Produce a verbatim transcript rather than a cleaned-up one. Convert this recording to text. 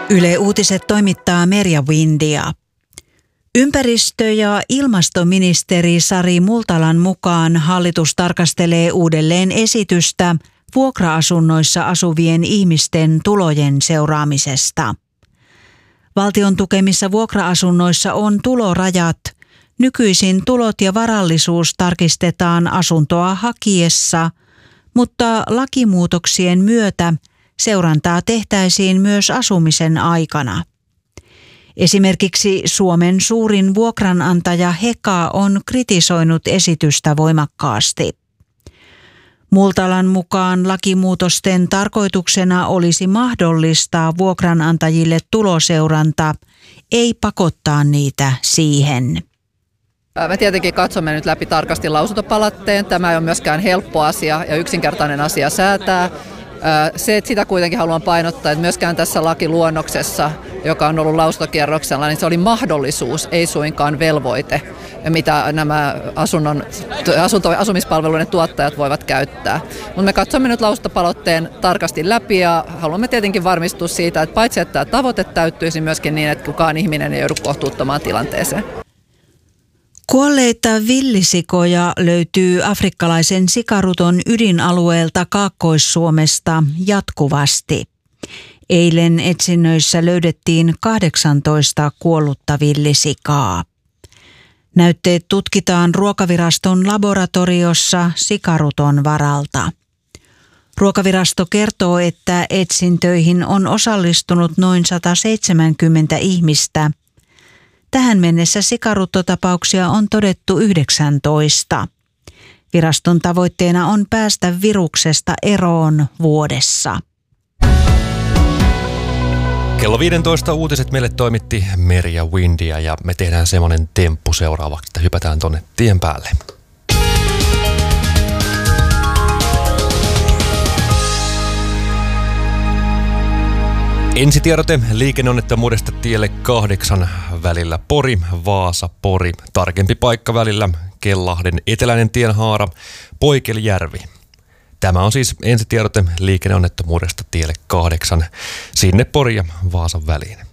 Yle Uutiset toimittaa Merja Windia. Ympäristö- ja ilmastoministeri Sari Multalan mukaan hallitus tarkastelee uudelleen esitystä vuokra-asunnoissa asuvien ihmisten tulojen seuraamisesta. Valtion tukemissa vuokra-asunnoissa on tulorajat. Nykyisin tulot ja varallisuus tarkistetaan asuntoa hakiessa, mutta lakimuutoksien myötä seurantaa tehtäisiin myös asumisen aikana. Esimerkiksi Suomen suurin vuokranantaja Heka on kritisoinut esitystä voimakkaasti. Multalan mukaan lakimuutosten tarkoituksena olisi mahdollistaa vuokranantajille tuloseuranta, ei pakottaa niitä siihen. Me tietenkin katsomme nyt läpi tarkasti lausuntopalautteen. Tämä ei ole myöskään helppo asia ja yksinkertainen asia säätää. Se, että sitä kuitenkin haluan painottaa, että myöskään tässä lakiluonnoksessa, joka on ollut lausuntokierroksella, niin se oli mahdollisuus, ei suinkaan velvoite, mitä nämä asunnon, asunto, asumispalveluiden tuottajat voivat käyttää. Mutta me katsomme nyt lausuntopalautteen tarkasti läpi ja haluamme tietenkin varmistua siitä, että paitsi että tämä tavoite täyttyisi myöskin niin, että kukaan ihminen ei joudu kohtuuttomaan tilanteeseen. Kuolleita villisikoja löytyy afrikkalaisen sikaruton ydinalueelta Kaakkois-Suomesta jatkuvasti. Eilen etsinnöissä löydettiin kahdeksantoista kuollutta villisikaa. Näytteet tutkitaan Ruokaviraston laboratoriossa sikaruton varalta. Ruokavirasto kertoo, että etsintöihin on osallistunut noin sata seitsemänkymmentä ihmistä. Tähän mennessä sikaruttotapauksia on todettu yhdeksäntoista. Viraston tavoitteena on päästä viruksesta eroon vuodessa. Kello viisitoista uutiset meille toimitti Merja Windia ja me tehdään semmoinen temppu seuraavaksi, että hypätään tonne tien päälle. Ensitiedote liikenneonnettomuudesta tielle kahdeksan välillä Pori, Vaasa, Pori. Tarkempi paikka välillä Kellahden eteläinen tienhaara, Poikelijärvi. Tämä on siis ensitiedote liikenneonnettomuudesta tielle kahdeksan sinne Pori ja Vaasan väliin.